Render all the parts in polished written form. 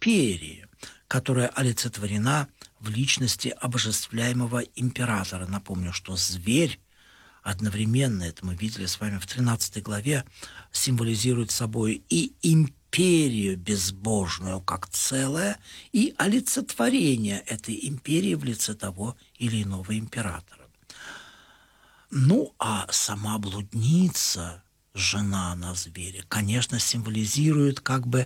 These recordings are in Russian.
империи, которая олицетворена в личности обожествляемого императора. Напомню, что зверь одновременно, это мы видели с вами в 13 главе, символизирует собой и империю безбожную как целое, и олицетворение этой империи в лице того или иного императора. Ну, а сама блудница, жена на звере, конечно, символизирует как бы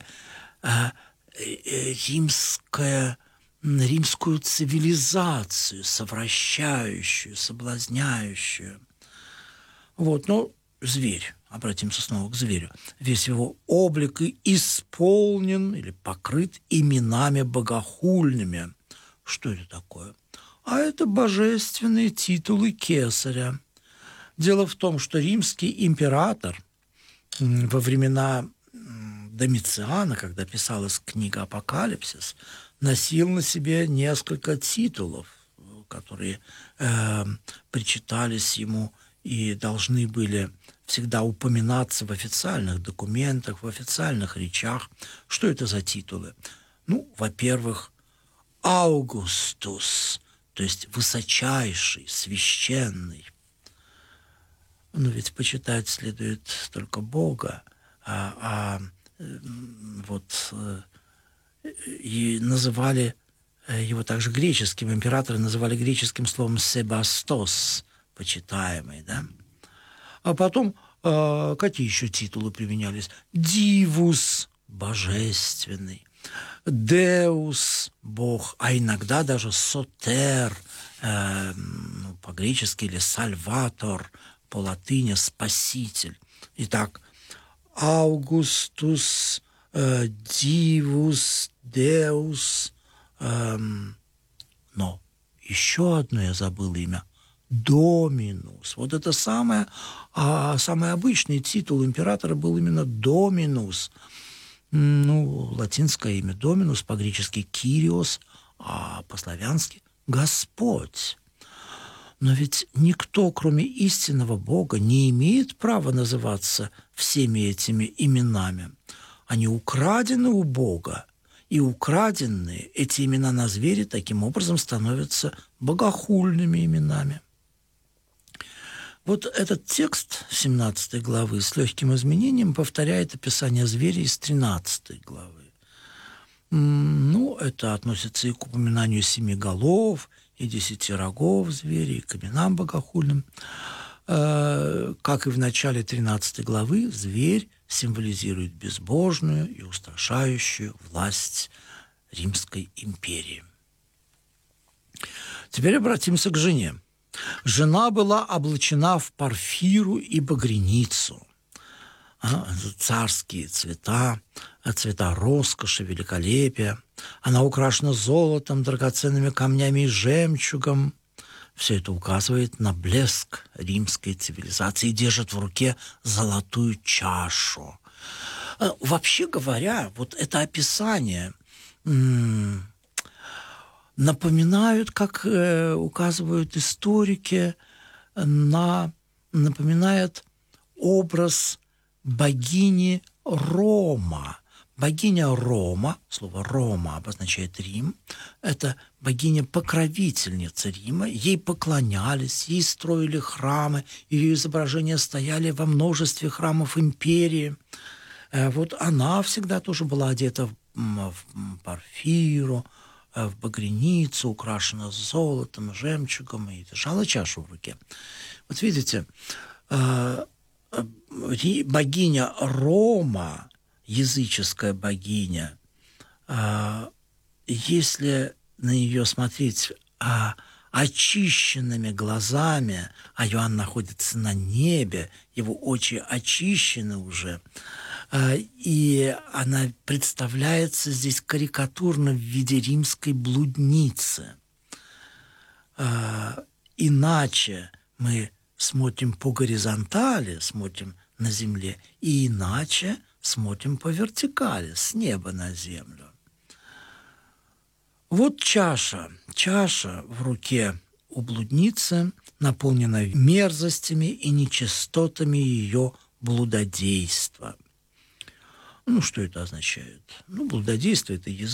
римскую цивилизацию, совращающую, соблазняющую. Вот, но зверь, обратимся снова к зверю, весь его облик и исполнен или покрыт именами богохульными. Что это такое? А это божественные титулы кесаря. Дело в том, что римский император во времена Домициана, когда писалась книга «Апокалипсис», носил на себе несколько титулов, которые причитались ему и должны были всегда упоминаться в официальных документах, в официальных речах. Что это за титулы? Ну, во-первых, Аугустус, то есть высочайший, священный. Но ведь почитать следует только Бога, и называли его также греческим, императоры называли греческим словом «себастос», почитаемый, да? А потом какие еще титулы применялись? «Дивус» – божественный, «деус» – бог, а иногда даже «сотер» по-гречески или «сальватор» по латыни «спаситель». Итак, Аугустус, Дивус, Деус, но еще одно я забыл имя – Доминус. Вот это самый обычный титул императора был именно Доминус. Ну, латинское имя Доминус, по-гречески Кириос, а по-славянски Господь. Но ведь никто, кроме истинного Бога, не имеет права называться всеми этими именами. Они украдены у Бога, и украденные эти имена на звере таким образом становятся богохульными именами. Вот этот текст 17 главы с легким изменением повторяет описание зверя из 13 главы. Ну, это относится и к упоминанию 7 голов, и 10 рогов зверя, и к именам богохульным. Как и в начале 13 главы, зверь символизирует безбожную и устрашающую власть Римской империи. Теперь обратимся к жене. Жена была облачена в парфиру и багряницу. Царские цвета, цвета роскоши, великолепия. Она украшена золотом, драгоценными камнями и жемчугом. Все это указывает на блеск римской цивилизации и держит в руке золотую чашу. Вообще говоря, вот это описание напоминают, как указывают историки, напоминает образ богини Рома. Богиня Рома, слово «Рома» обозначает Рим, это богиня-покровительница Рима, ей поклонялись, ей строили храмы, ее изображения стояли во множестве храмов империи. Вот она всегда тоже была одета в парфиру, в багряницу, украшена золотом, жемчугом, и держала чашу в руке. Вот видите, богиня Рома, языческая богиня, если на нее смотреть очищенными глазами, а Иоанн находится на небе, его очи очищены уже, и она представляется здесь карикатурно в виде римской блудницы. Иначе мы смотрим по горизонтали, смотрим на земле, и иначе смотрим по вертикали, с неба на землю. Вот чаша в руке у блудницы, наполнена мерзостями и нечистотами ее блудодейства. Ну, что это означает? Ну, блудодейство – это язык.